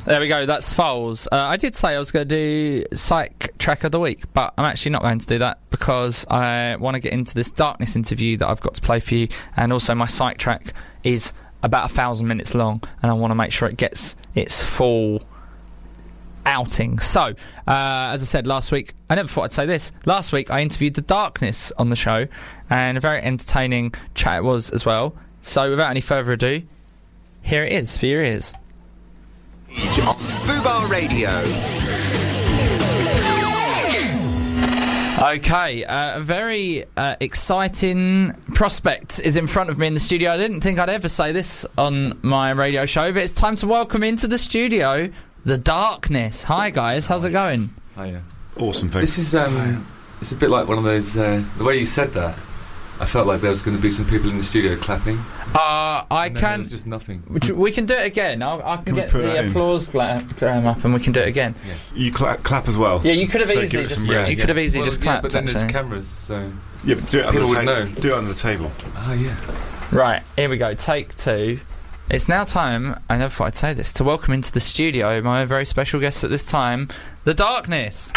There we go, that's Foals. I did say I was going to do Psych Track of the Week, but I'm actually not going to do that because I want to get into this Darkness interview that I've got to play for you, and also my Psych Track is about 1,000 minutes long, and I want to make sure it gets its full outing. So, as I said last week, I never thought I'd say this. Last week I interviewed The Darkness on the show, and a very entertaining chat it was as well. So, without any further ado, here it is for your ears. On Fubar Radio. Okay, a very exciting prospect is in front of me in the studio. I didn't think I'd ever say this on my radio show, but it's time to welcome into the studio The Darkness. Hi guys, how's it going? Hiya. Awesome, thanks. This is it's a bit like one of those. The way you said that, I felt like there was going to be some people in the studio clapping. I and can. There was just nothing. We can do it again. I can get put the that in? applause gram up, and we can do it again. Yeah. You clap as well. Yeah, you could have So easily give it just. some Yeah, room. you could have easily just clapped. But then there's actually. cameras, so Yeah, but do it under People the would table. know. Do it under the table. oh yeah. Right, here we go. Take 2. It's now time, I never thought I'd say this, to welcome into the studio my very special guest at this time, The Darkness.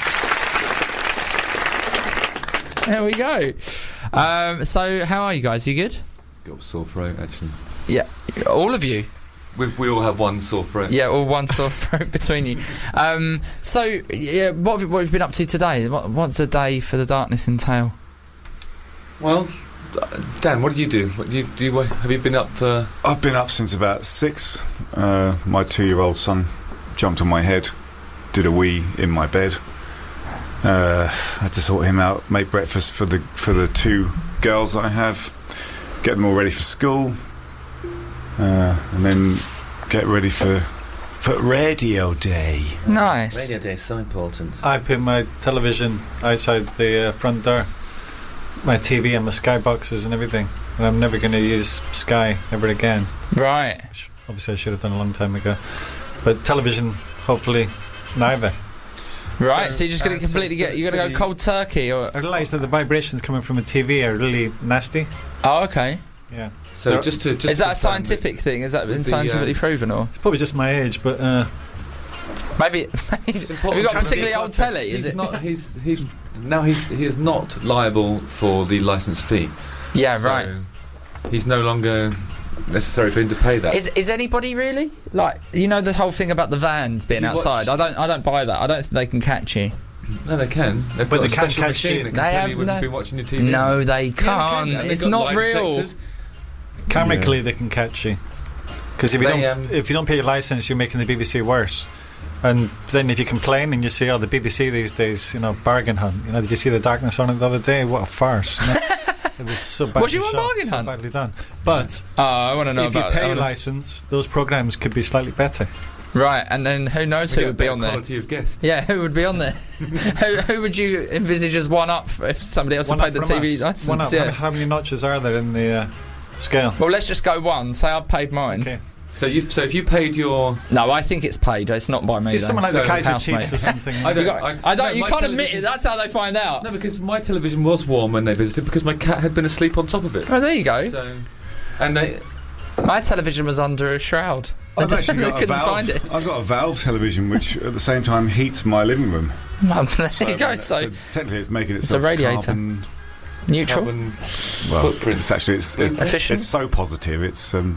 There we go. So, how are you guys? You good? Got a sore throat actually. Yeah, all of you. We all have one sore throat. Yeah, all one sore throat between you. So, yeah, what have you been up to today? What's a day for The Darkness entail? Well, Dan, what did you do? What do you have you been up for? I've been up since about 6. My 2-year-old son jumped on my head, did a wee in my bed. I had to sort him out, make breakfast for the 2 girls that I have, get them all ready for school, and then get ready for radio day. Nice. Radio day is so important. I put my television outside the front door, my TV and my Sky boxes and everything, and I'm never going to use Sky ever again. Right. Which obviously I should have done a long time ago. But television, hopefully, neither. Right, so you're just going to completely you're going to go cold turkey? Or I realised that the vibrations coming from a TV are really nasty. Oh, okay. Yeah. So just is that a confirm scientific thing? Has that been scientifically proven, or It's probably just my age, but maybe have It's you important got to particularly old telly? Is He's it? not. He is not liable for the licence fee. Yeah, So right. He's no longer necessary for him to pay that. Is anybody really, like, you know, the whole thing about the vans being you outside? watch- I don't buy that. I don't think they can catch you. No, they can. They've But got they a can't special catch machine you. that can They tell have you when no- you've been watching your TV. No, they Yeah, they can't. can. And they've It's got not lie real. detectors. karmically they can catch you. Because if you don't pay your licence, you're making the BBC worse. And then if you complain and you say, "Oh, the BBC these days, bargain hunt." Did you see The Darkness on it the other day? What a farce! It was so badly Was you on shot, Bargain so Hunt? badly done. But Oh, I want to know if you about pay that. your licence, those programmes could be slightly better. Right, and then who knows We who get would be better on there? quality of guest. Yeah, who would be on there? who would you envisage as one up if somebody else had paid the TV license? One up. Yeah. How many notches are there in the scale? Well, let's just go one. Say I've paid mine. Okay. So if you paid your, No, I think it's paid. It's not by me. It's though. someone like the So, Kaiser housemate. Chiefs or something. I don't. You my can't admit television- it. That's how they find out. No, because my television was warm when they visited because my cat had been asleep on top of it. Oh, there you go. So, and they. My television was under a shroud. I've They actually got a couldn't valve. find it. I've got a valve television which at the same time heats my living room. Well, there you go. So technically it's making a itself radiator. carbon. neutral. Carbon Well, footprint. it's actually it's Efficient. it's so positive. It's I'm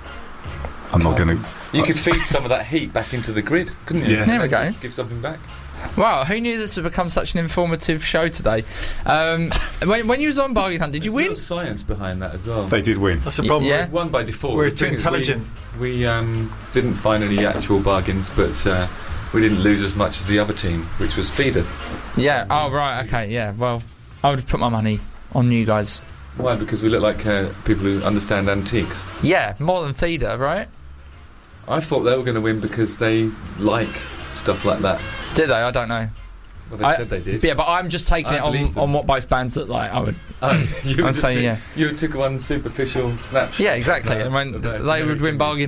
not going to. You could feed some of that heat back into the grid, couldn't you? Yeah. There we And go. Just give something back. Wow, who knew this would become such an informative show today? When you was on Bargain Hunt, did you There's win? a lot of science behind that as well. They did win. That's the problem. Yeah. It won by default. We're The too thing is intelligent. We didn't find any actual bargains, but we didn't lose as much as the other team, which was Feeder. Yeah. Oh, right. Okay. Yeah. Well, I would have put my money on you guys. Why? Because we look like people who understand antiques. Yeah, more than Feeder, right? I thought they were going to win because they like stuff like that. Did they? I don't know. Well, they said they did. Yeah, but I'm just taking I it believe them. on what both bands look like. I would. You I'd say, yeah. You took one superficial snapshot. Yeah, exactly. of And when that they would generic win image. Bargain